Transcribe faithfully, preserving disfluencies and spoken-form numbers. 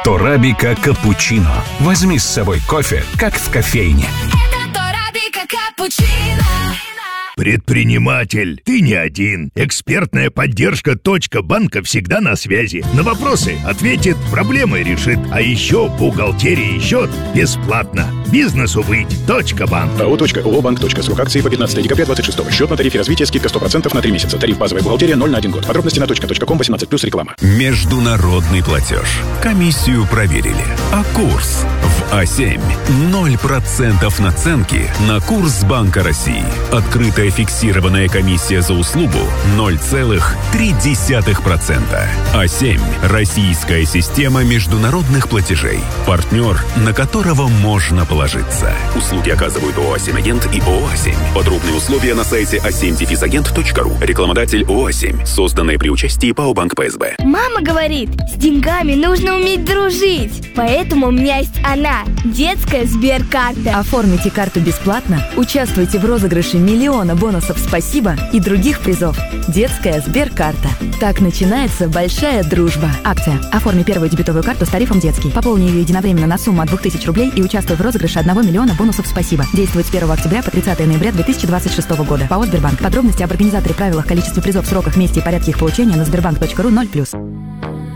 Торабика капучино. Возьми с собой кофе, как в кофейне. Это Торабика капучино. Предприниматель, ты не один. Экспертная поддержка «Точка банка» всегда на связи. На вопросы ответит, проблемы решит. А еще бухгалтерия и счет бесплатно. Бизнесу быть. «Точка банк». АО «Точка», ООО «Банк». Срок акции по пятнадцатое декабря двадцать шестого. Счет на тарифе развития, скидка сто процентов на три месяца. Тариф базовая бухгалтерия ноль на один год. Подробности на точка точка ком, восемнадцать плюс, реклама. Международный платеж. Комиссию проверили. А курс в А семь. ноль процентов наценки на курс Банка России. Открытая фиксированная комиссия за услугу ноль целых три десятых процента. А семь. Российская система международных платежей. Партнер, на которого можно положиться. Услуги оказывают ООО «А семь Агент» и ООО «А семь». Подробные условия на сайте а семь агент точка ру. Рекламодатель ООО «А семь». Созданное при участии ПАО «Банк ПСБ». Мама говорит, с деньгами нужно уметь дружить. Поэтому у меня есть она, детская Сберкарта. Оформите карту бесплатно, участвуйте в розыгрыше миллиона бонусов «Спасибо» и других призов. Детская Сберкарта. Так начинается большая дружба. Акция. Оформи первую дебетовую карту с тарифом детский. Пополни ее единовременно на сумму от двух тысяч рублей и участвуй в розыгрыше одного миллиона бонусов «Спасибо». Действует с первого октября по тридцатое ноября две тысячи двадцать шестого года. ПАО «Сбербанк». Подробности об организаторе, правилах, количестве призов, сроках, месте и порядке их получения на сбербанк точка ру ноль плюс.